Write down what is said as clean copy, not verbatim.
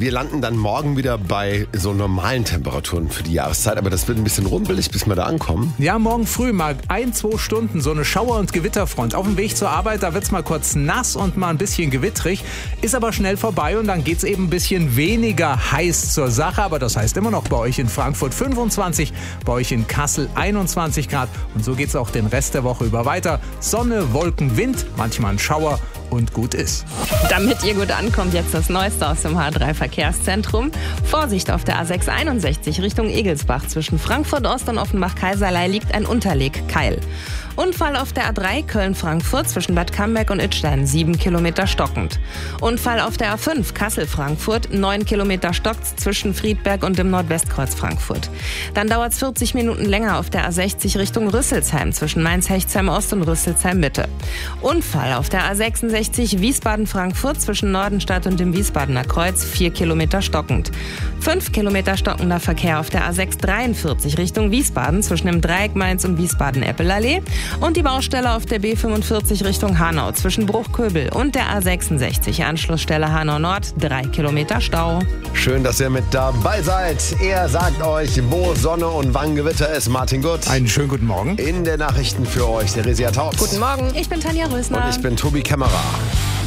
Wir landen dann morgen wieder bei so normalen Temperaturen für die Jahreszeit, aber das wird ein bisschen rumpelig, bis wir da ankommen. Ja, morgen früh mal 1-2 Stunden so eine Schauer- und Gewitterfront. Auf dem Weg zur Arbeit, da wird's mal kurz nass und mal ein bisschen gewittrig. Ist aber schnell vorbei und dann geht's eben ein bisschen weniger heiß zur Sache. Aber das heißt immer noch bei euch in Frankfurt 25, bei euch in Kassel 21 Grad. Und so geht's auch den Rest der Woche über weiter. Sonne, Wolken, Wind, manchmal ein Schauer und gut ist. Damit ihr gut ankommt, jetzt das Neueste aus dem H3-Verkehrszentrum. Vorsicht auf der A661 Richtung Egelsbach. Zwischen Frankfurt Ost und Offenbach-Kaiserlei liegt ein Unterlegkeil. Unfall auf der A3 Köln-Frankfurt zwischen Bad Camberg und Idstein, 7 Kilometer stockend. Unfall auf der A5 Kassel-Frankfurt, 9 Kilometer stockt zwischen Friedberg und dem Nordwestkreuz Frankfurt. Dann dauert es 40 Minuten länger auf der A60 Richtung Rüsselsheim zwischen Mainz-Hechtsheim-Ost und Rüsselsheim-Mitte. Unfall auf der A66 Wiesbaden-Frankfurt zwischen Nordenstadt und dem Wiesbadener Kreuz, 4 Kilometer stockend. 5 Kilometer stockender Verkehr auf der A643 Richtung Wiesbaden zwischen dem Dreieck Mainz und Wiesbaden-Eppelallee. Und die Baustelle auf der B45 Richtung Hanau zwischen Bruchköbel und der A66 Anschlussstelle Hanau Nord, 3 Kilometer Stau. Schön, dass ihr mit dabei seid. Er sagt euch, wo Sonne und wann Gewitter ist. Martin Gutt. Einen schönen guten Morgen. In der Nachrichten für euch, Theresia Tautz. Guten Morgen, ich bin Tanja Rösner. Und ich bin Tobi Kämmerer.